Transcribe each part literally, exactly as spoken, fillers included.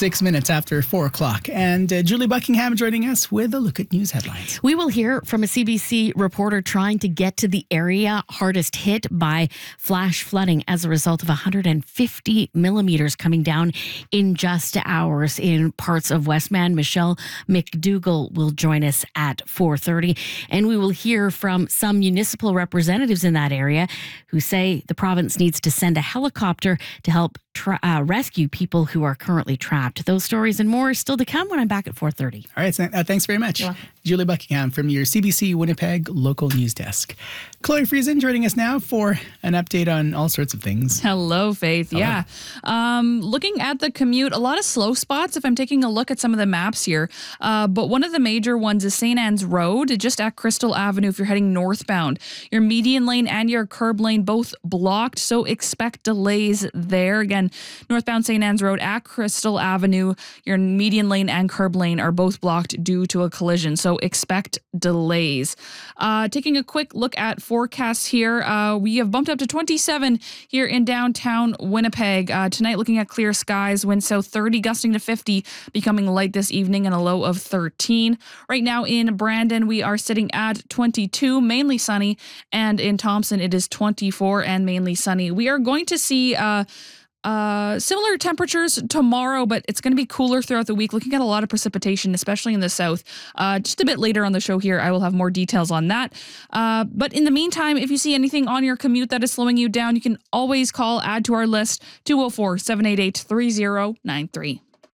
Six minutes after four o'clock. And uh, Julie Buckingham joining us with a look at news headlines. We will hear from a C B C reporter trying to get to the area hardest hit by flash flooding as a result of one hundred fifty millimeters coming down in just hours in parts of Westman. Michelle McDougall will join us at four thirty. And we will hear from some municipal representatives in that area who say the province needs to send a helicopter to help tra- uh, rescue people who are currently trapped. Those stories and more are still to come when I'm back at four thirty. All right, uh, thanks very much. Julie Buckingham from your C B C Winnipeg local news desk. Chloe Friesen joining us now for an update on all sorts of things. Hello, Faith. Hello. Yeah. Um, looking at the commute, a lot of slow spots if I'm taking a look at some of the maps here. Uh, but one of the major ones is Saint Anne's Road, just at Crystal Avenue if you're heading northbound. Your median lane and your curb lane both blocked, so expect delays there. Again, northbound Saint Anne's Road at Crystal Avenue, your median lane and curb lane are both blocked due to a collision, so expect delays. Uh, taking a quick look at forecasts here, uh, we have bumped up to twenty-seven here in downtown Winnipeg. Uh, tonight, looking at clear skies, winds south thirty, gusting to fifty, becoming light this evening and a low of thirteen. Right now in Brandon, we are sitting at twenty-two, mainly sunny, and in Thompson, it is twenty-four and mainly sunny. We are going to see uh, Uh, similar temperatures tomorrow, but it's going to be cooler throughout the week. Looking at a lot of precipitation, especially in the south. Uh, just a bit later on the show here, I will have more details on that. Uh, but in the meantime, if you see anything on your commute that is slowing you down, you can always call, add to our list, two oh four, seven eight eight, three oh nine three.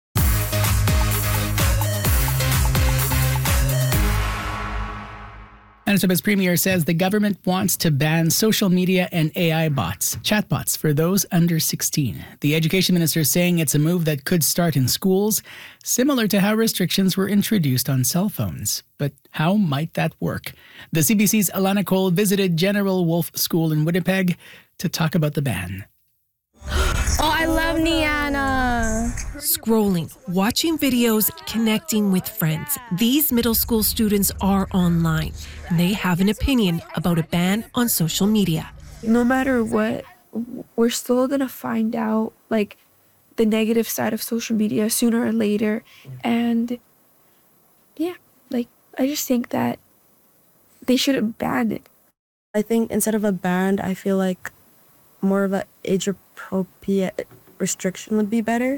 Manitoba's Premier says the government wants to ban social media and A I bots, chatbots, for those under sixteen. The Education Minister is saying it's a move that could start in schools, similar to how restrictions were introduced on cell phones. But how might that work? The C B C's Alana Cole visited General Wolfe School in Winnipeg to talk about the ban. Oh, I love Niana. Scrolling, watching videos, connecting with friends. These middle school students are online, and they have an opinion about a ban on social media. No matter what, we're still gonna find out, like, the negative side of social media sooner or later. And, yeah, like, I just think that they shouldn't ban it. I think instead of a ban, I feel like more of an age-appropriate restriction would be better.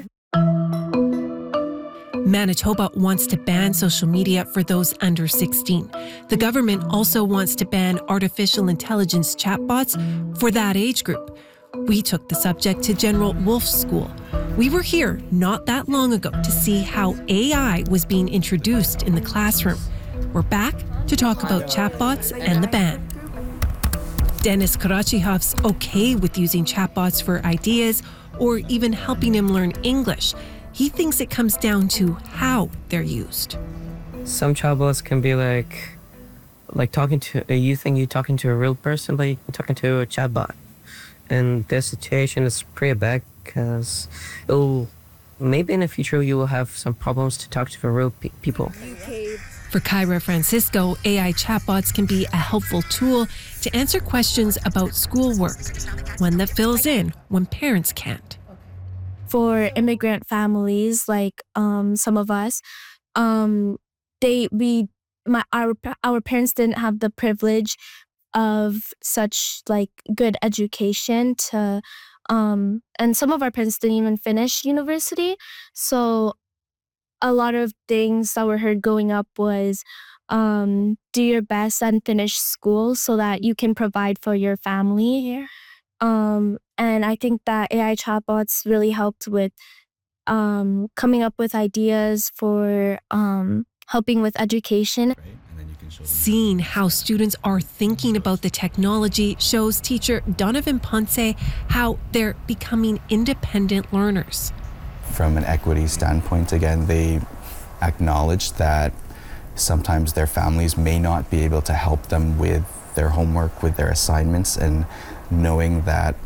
Manitoba wants to ban social media for those under sixteen. The government also wants to ban artificial intelligence chatbots for that age group. We took the subject to General Wolfe School. We were here not that long ago to see how A I was being introduced in the classroom. We're back to talk about chatbots and the ban. Dennis Karachihov's okay with using chatbots for ideas or even helping him learn English. He thinks it comes down to how they're used. Some chatbots can be like, like talking to, you think you're talking to a real person, but you're talking to a chatbot. And this situation is pretty bad because it'll, maybe in the future you will have some problems to talk to real pe- people. For Kyra Francisco, A I chatbots can be a helpful tool to answer questions about schoolwork, one that fills in when parents can't. For immigrant families, like um, some of us, um, they we my our our parents didn't have the privilege of such like good education to, um, and some of our parents didn't even finish university, so. A lot of things that were heard growing up was um, do your best and finish school so that you can provide for your family here. Um, and I think that A I chatbots really helped with um, coming up with ideas for um, helping with education. Seeing how students are thinking about the technology shows teacher Donovan Ponce how they're becoming independent learners. From an equity standpoint, again, they acknowledge that sometimes their families may not be able to help them with their homework, with their assignments, and knowing that